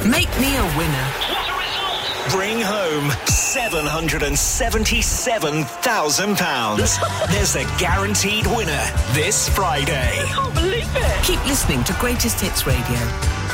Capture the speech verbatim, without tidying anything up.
Make me a winner. Bring home seven hundred seventy-seven thousand pounds. There's a guaranteed winner this Friday. I can't believe it. Keep listening to Greatest Hits Radio.